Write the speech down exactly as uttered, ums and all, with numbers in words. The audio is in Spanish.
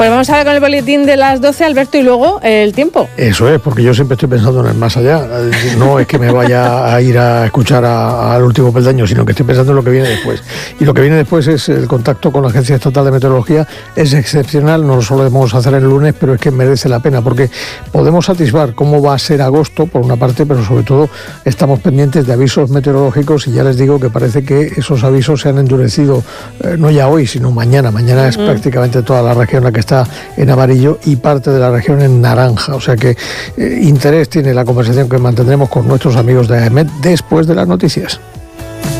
Pues vamos a ver con el boletín de las doce, Alberto, y luego el tiempo. Eso es, porque yo siempre estoy pensando en el más allá. No es que me vaya a ir a escuchar a, al último peldaño, sino que estoy pensando en lo que viene después. Y lo que viene después es el contacto con la Agencia Estatal de Meteorología. Es excepcional, no lo solemos hacer el lunes, pero es que merece la pena, porque podemos atisbar cómo va a ser agosto, por una parte, pero sobre todo estamos pendientes de avisos meteorológicos y ya les digo que parece que esos avisos se han endurecido, eh, no ya hoy, sino mañana. Mañana es mm. prácticamente toda la región la que está en amarillo y parte de la región en naranja, o sea que eh, interés tiene la conversación que mantendremos con nuestros amigos de A E M E T después de las noticias.